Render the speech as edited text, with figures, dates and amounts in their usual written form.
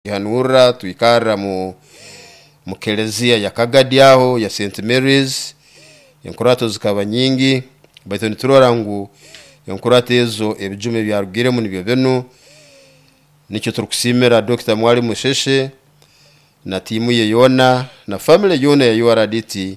Hanura tuikara mu kelezia ya Kagadi aho ya St Mary's yankurato zikaba nyingi baito niturora ngo yankurate ezo ebijume byarugire mu nibyo beno nicyo turukusimera Dr. Mwali Musheshe na timu ye yona na family yona ya URDT